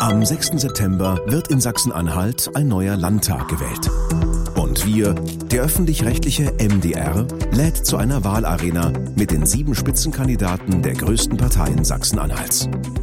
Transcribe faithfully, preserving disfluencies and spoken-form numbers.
Am sechsten September wird in Sachsen-Anhalt ein neuer Landtag gewählt. Und wir, der öffentlich-rechtliche M D R, lädt zu einer Wahlarena mit den sieben Spitzenkandidaten der größten Parteien Sachsen-Anhalts.